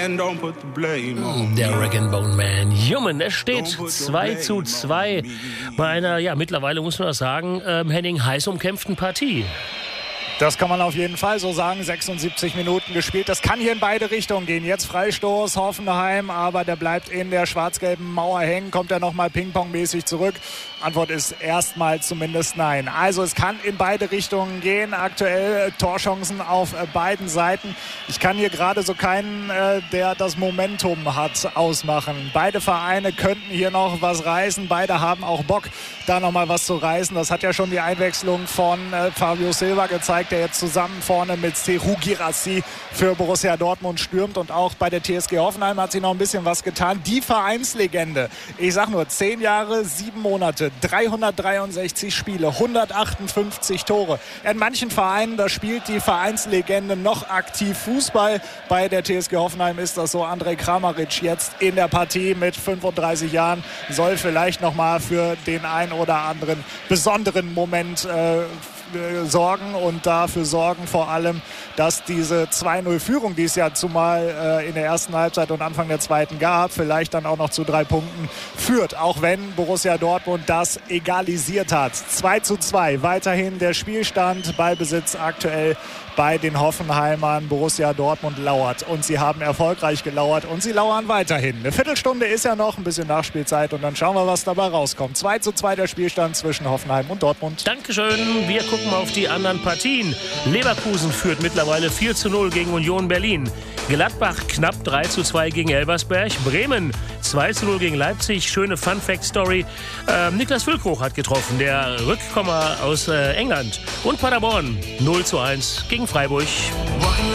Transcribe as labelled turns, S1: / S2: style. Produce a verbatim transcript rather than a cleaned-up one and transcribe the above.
S1: Der Rag and Bone Man. Human, es steht zwei zu zwei bei einer, ja, mittlerweile muss man das sagen, ähm, Henning, heiß umkämpften Partie.
S2: Das kann man auf jeden Fall so sagen. sechsundsiebzig Minuten gespielt. Das kann hier in beide Richtungen gehen. Jetzt Freistoß, Hoffenheim, aber der bleibt in der schwarz-gelben Mauer hängen. Kommt er nochmal Ping-Pong-mäßig zurück? Antwort ist erstmal zumindest nein. Also es kann in beide Richtungen gehen. Aktuell Torchancen auf beiden Seiten. Ich kann hier gerade so keinen, äh, der das Momentum hat, ausmachen. Beide Vereine könnten hier noch was reißen. Beide haben auch Bock, da nochmal was zu reißen. Das hat ja schon die Einwechslung von äh, Fabio Silva gezeigt, der jetzt zusammen vorne mit Serhou Guirassy für Borussia Dortmund stürmt. Und auch bei der T S G Hoffenheim hat sich noch ein bisschen was getan. Die Vereinslegende, ich sag nur, zehn Jahre, sieben Monate, dreihundertdreiundsechzig Spiele, hundertachtundfünfzig Tore. In manchen Vereinen, da spielt die Vereinslegende noch aktiv Fußball. Bei der T S G Hoffenheim ist das so. Andrej Kramaric jetzt in der Partie mit fünfunddreißig Jahren soll vielleicht noch mal für den einen oder anderen besonderen Moment äh, sorgen und dafür sorgen vor allem, dass diese zwei null Führung, die es ja zumal äh, in der ersten Halbzeit und Anfang der zweiten gab, vielleicht dann auch noch zu drei Punkten führt, auch wenn Borussia Dortmund das egalisiert hat. zwei zu zwei, weiterhin der Spielstand, Ballbesitz aktuell bei den Hoffenheimern. Borussia Dortmund lauert und sie haben erfolgreich gelauert und sie lauern weiterhin. Eine Viertelstunde ist ja noch, ein bisschen Nachspielzeit und dann schauen wir, was dabei rauskommt. zwei zu zwei der Spielstand zwischen Hoffenheim und Dortmund.
S1: Dankeschön. Wir gucken mal auf die anderen Partien. Leverkusen führt mittlerweile vier zu null gegen Union Berlin. Gladbach knapp drei zu zwei gegen Elversberg. Bremen zwei zu null gegen Leipzig. Schöne Fun-Fact-Story. Ähm, Niklas Füllkrug hat getroffen, der Rückkommer aus äh, England. Und Paderborn null zu eins gegen Freiburg.